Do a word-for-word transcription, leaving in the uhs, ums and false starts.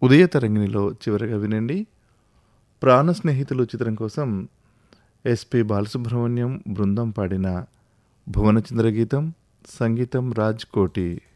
ఉదయ తరంగిణిలో చివరగా వినండి. ప్రాణ స్నేహితులు చిత్రం కోసం ఎస్పి బాలసుబ్రహ్మణ్యం బృందం పాడిన భువనచంద్ర గీతం, సంగీతం రాజ్ కోటి.